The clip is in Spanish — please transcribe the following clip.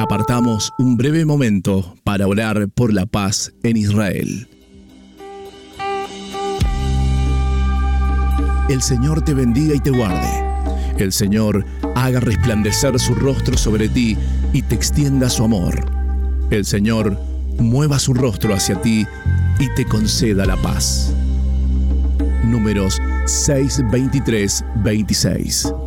apartamos un breve momento para orar por la paz en Israel. El Señor te bendiga y te guarde. El Señor haga resplandecer su rostro sobre ti y te extienda su amor. El Señor mueva su rostro hacia ti y te conceda la paz. Números 6, 23, 26.